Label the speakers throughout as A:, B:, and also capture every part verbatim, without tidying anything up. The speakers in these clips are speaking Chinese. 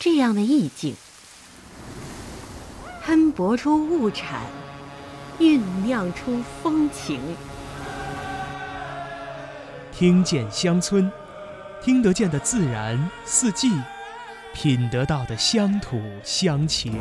A: 这样的意境，喷薄出物产，酝酿出风情。
B: 听见乡村，听得见的自然四季，品得到的乡土乡情。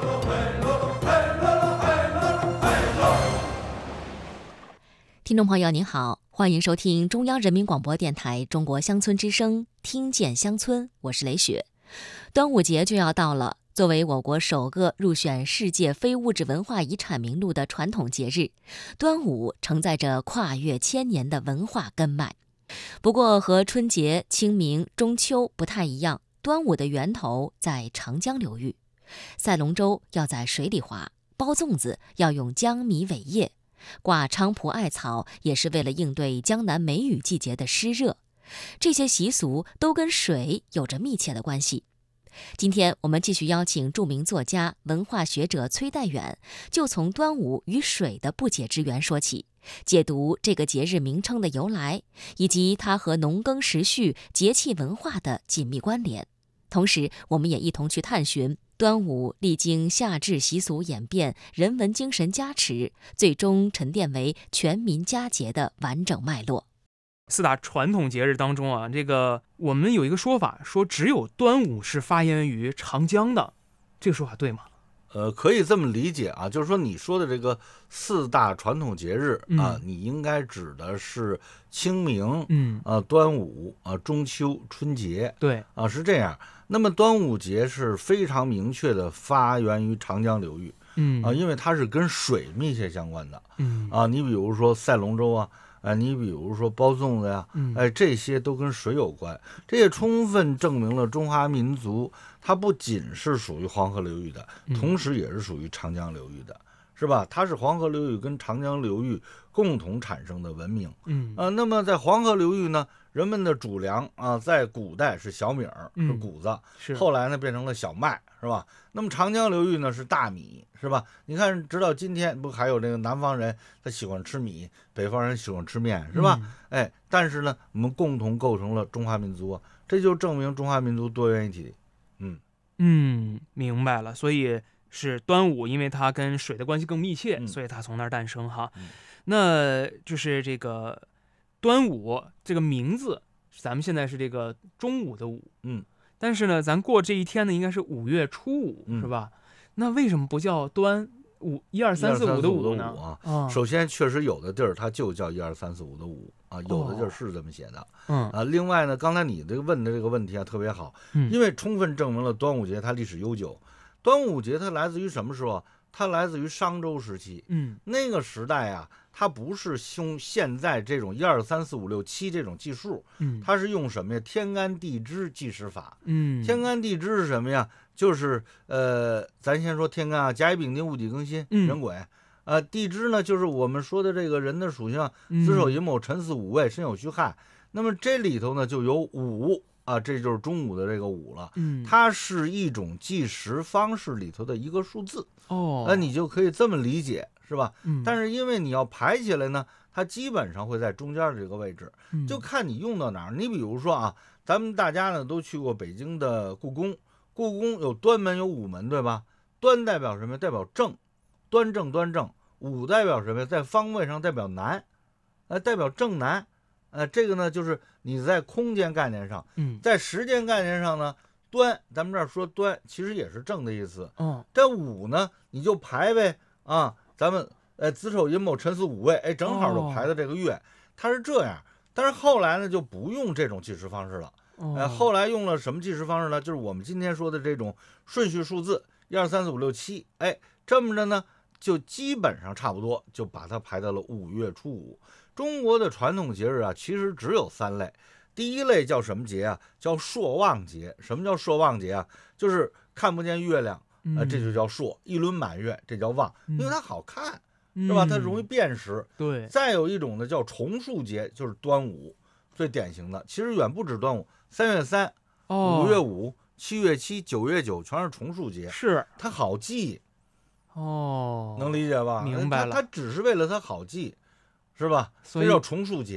C: 听众朋友您好，欢迎收听中央人民广播电台中国乡村之声听见乡村，我是雷雪。端午节就要到了，作为我国首个入选世界非物质文化遗产名录的传统节日，端午承载着跨越千年的文化根脉。不过和春节、清明、中秋不太一样，端午的源头在长江流域。赛龙舟要在水里划，包粽子要用江米苇叶，挂菖蒲艾草也是为了应对江南梅雨季节的湿热。这些习俗都跟水有着密切的关系。今天我们继续邀请著名作家、文化学者崔代远，就从端午与水的不解之缘说起，解读这个节日名称的由来，以及它和农耕时序、节气文化的紧密关联。同时，我们也一同去探寻端午历经夏至习俗演变、人文精神加持，最终沉淀为全民佳节的完整脉络。
B: 四大传统节日当中啊，这个我们有一个说法，说只有端午是发源于长江的，这个说法对吗？
D: 呃，可以这么理解啊，就是说你说的这个四大传统节日、嗯、啊，你应该指的是清明、嗯，啊，端午啊，中秋、春节，
B: 对
D: 啊，是这样。那么端午节是非常明确的发源于长江流域，嗯啊，因为它是跟水密切相关的，嗯啊，你比如说赛龙舟啊。哎，你比如说包粽子呀，哎，这些都跟水有关，这也充分证明了中华民族它不仅是属于黄河流域的，同时也是属于长江流域的，是吧？它是黄河流域跟长江流域共同产生的文明。嗯啊，那么在黄河流域呢，人们的主粮啊，在古代是小米儿，是谷子，是后来呢变成了小麦，是吧？那么长江流域呢是大米，是吧？你看，直到今天不还有这个南方人他喜欢吃米，北方人喜欢吃面，是吧？嗯、哎，但是呢，我们共同构成了中华民族，这就证明中华民族多元一体。嗯
B: 嗯，明白了。所以是端午，因为它跟水的关系更密切，嗯、所以它从那儿诞生哈。嗯、那就是这个端午这个名字，咱们现在是这个中午的午，嗯。但是呢，咱过这一天呢，应该是五月初五，嗯、是吧？那为什么不叫端午一二三四五的午呢？
D: 啊，哦、首先确实有的地儿它就叫一二三四五的午啊，有的地儿是这么写的。嗯、哦、啊，另外呢，刚才你这个问的这个问题啊特别好，嗯、因为充分证明了端午节它历史悠久。端午节它来自于什么时候？它来自于商周时期。嗯，那个时代啊。它不是用现在这种一二三四五六七这种计数，嗯，它是用什么呀？天干地支计时法，嗯，天干地支是什么呀？就是呃，咱先说天干啊，甲乙丙丁戊己庚辛壬癸，呃，地支呢就是我们说的这个人的属性，子丑寅卯辰巳午未申酉戌亥，那么这里头呢就有午啊，这就是中午的这个午了，嗯，它是一种计时方式里头的一个数字，哦，那你就可以这么理解。是吧？嗯，但是因为你要排起来呢，它基本上会在中间的这个位置，嗯、就看你用到哪儿。你比如说啊，咱们大家呢都去过北京的故宫，故宫有端门有午门，对吧？端代表什么？代表正，端正端正。午代表什么？在方位上代表南，呃，代表正南。呃，这个呢就是你在空间概念上，嗯，在时间概念上呢，端咱们这儿说端其实也是正的意思。嗯，这午呢你就排呗啊。咱们呃子丑寅卯辰巳午未，哎，正好就排的这个月，哦、它是这样。但是后来呢就不用这种计时方式了，哦、呃，后来用了什么计时方式呢？就是我们今天说的这种顺序数字，一二三四五六七，哎，这么着呢就基本上差不多，就把它排到了五月初五。中国的传统节日啊，其实只有三类。第一类叫什么节啊？叫朔望节。什么叫朔望节啊？就是看不见月亮。呃，这就叫朔，一轮满月，这叫望，因为它好看，嗯、是吧？它容易辨识。对。再有一种呢，叫重数节，就是端午，最典型的。其实远不止端午，三月三、哦、五月五、七月七、九月九，全是重数节。是。它好记。哦。能理解吧？
B: 明白了。
D: 它它只是为了它好记，是吧？所以叫重数节。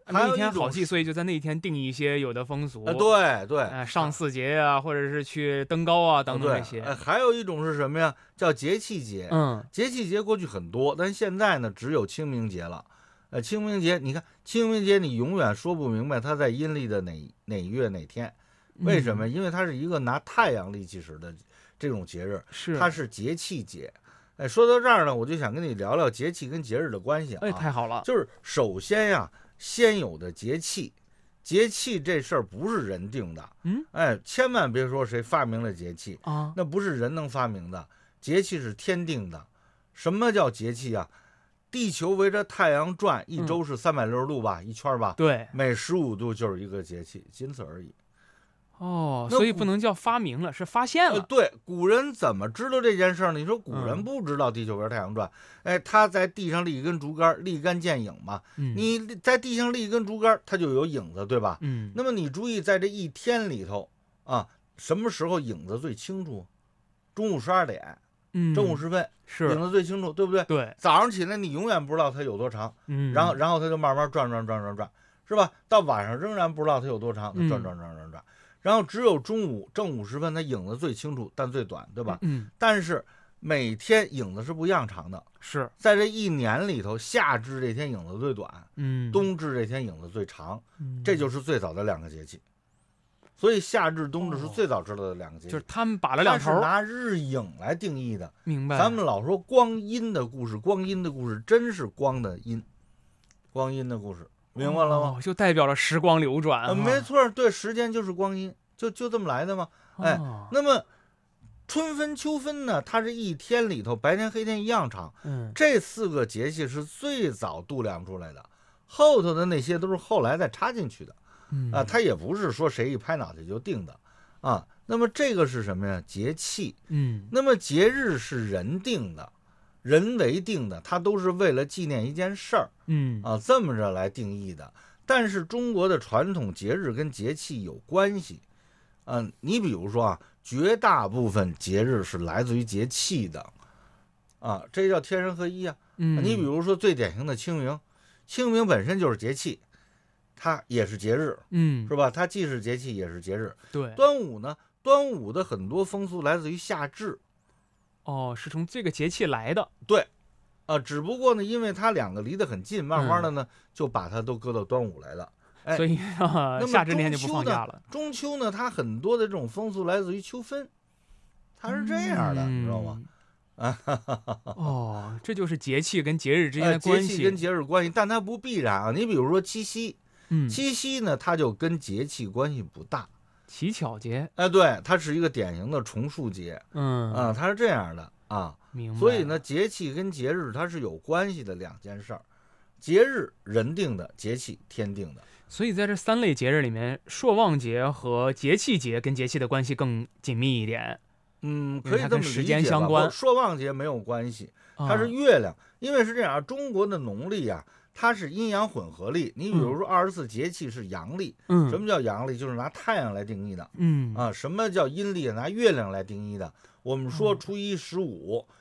B: 那一天好气，所以就在那一天定一些有的风俗。
D: 呃、对对、
B: 呃，上巳节啊，或者是去登高啊等等这些。
D: 呃、还有一种是什么呀？叫节气节。
B: 嗯，
D: 节气节过去很多，但现在呢只有清明节了。呃，清明节，你看清明节你永远说不明白它在阴历的哪哪月哪天，为什么？
B: 嗯、
D: 因为它是一个拿太阳历计时的这种节日，
B: 是
D: 它是节气节。哎，说到这儿呢，我就想跟你聊聊节气跟节日的关系啊。
B: 哎，太好了。
D: 就是首先呀，先有的节气，节气这事儿不是人定的。
B: 嗯，
D: 哎，千万别说谁发明了节气
B: 啊，
D: 那不是人能发明的，节气是天定的。什么叫节气啊？地球围着太阳转，一周是三百六十度吧，嗯、一圈吧。
B: 对，
D: 每十五度就是一个节气，仅此而已。
B: 哦，所以不能叫发明了，是发现了。
D: 呃、对，古人怎么知道这件事儿呢？你说古人不知道地球围着太阳转，嗯、哎，他在地上立一根竹竿，立竿见影嘛。
B: 嗯，
D: 你在地上立一根竹竿，它就有影子，对吧？
B: 嗯。
D: 那么你注意，在这一天里头啊，什么时候影子最清楚？中午十二点，
B: 嗯，
D: 正午时分，
B: 是
D: 影子最清楚，对不对？
B: 对。
D: 早上起来你永远不知道它有多长，
B: 嗯，
D: 然后然后它就慢慢转转转转转，是吧？到晚上仍然不知道它有多长，它转转转转转。嗯然后只有中午正午时分，它影子最清楚，但最短，对吧？
B: 嗯。
D: 但是每天影子是不一样长的。
B: 是
D: 在这一年里头，夏至这天影子最短，
B: 嗯，
D: 冬至这天影子最长，
B: 嗯，
D: 这就是最早的两个节气。所以夏至、冬至是最早知道的两个节气。
B: 哦、就是他们把了两头，
D: 是拿日影来定义的。
B: 明白。
D: 咱们老说光阴的故事，光阴的故事真是光的阴，光阴的故事。明白了吗？
B: 哦、就代表了时光流转、啊
D: 呃。没错，对，时间就是光阴，就就这么来的嘛。哎，
B: 哦、
D: 那么春分、秋分呢？它这一天里头，白天黑天一样长。
B: 嗯，
D: 这四个节气是最早度量出来的，后头的那些都是后来再插进去的。
B: 嗯
D: 啊，它也不是说谁一拍脑袋就定的啊。那么这个是什么呀？节气。
B: 嗯，
D: 那么节日是人定的。人为定的，它都是为了纪念一件事儿，
B: 嗯
D: 啊，这么着来定义的。但是中国的传统节日跟节气有关系，嗯、啊，你比如说啊，绝大部分节日是来自于节气的，啊，这叫天人合一啊。
B: 嗯，
D: 你比如说最典型的清明，清明本身就是节气，它也是节日，
B: 嗯，
D: 是吧？它既是节气也是节日。
B: 对。
D: 端午呢，端午的很多风俗来自于夏至。
B: 哦，是从这个节气来的。
D: 对，啊，只不过呢，因为它两个离得很近，慢慢的呢、嗯、就把它都搁到端午来了。哎，
B: 所以、啊、
D: 那么
B: 夏至那天就不放假了。
D: 中秋呢，它很多的这种风俗来自于秋分，它是这样的，
B: 嗯、
D: 你知道吗？
B: 啊，哦，这就是节气跟节日之间的关系。
D: 呃、节气跟节日关系，但它不必然啊。你比如说七夕，
B: 嗯，
D: 七夕呢，它就跟节气关系不大。
B: 乞巧节，
D: 哎，对，它是一个典型的重数节，
B: 嗯
D: 啊，它是这样的啊，
B: 明白。
D: 所以呢，节气跟节日它是有关系的两件事儿，节日人定的，节气天定的。
B: 所以在这三类节日里面，朔望节和节气节跟节气的关系更紧密一点。
D: 嗯，可以这么理解吧。
B: 时间相关，
D: 朔望节没有关系，它是月亮，啊、因为是这样，中国的农历啊。它是阴阳混合历，你比如说二十四节气是阳历，
B: 嗯，
D: 什么叫阳历？就是拿太阳来定义的，
B: 嗯
D: 啊，什么叫阴历？拿月亮来定义的。我们说初一十五，